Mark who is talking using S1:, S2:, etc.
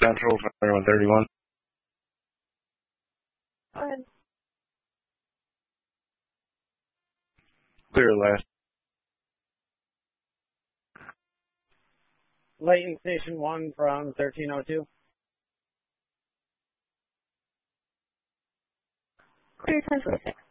S1: Central for 131.
S2: Go ahead.
S1: Clear last.
S2: Layton Station 1 from 1302.
S3: Clear 1026.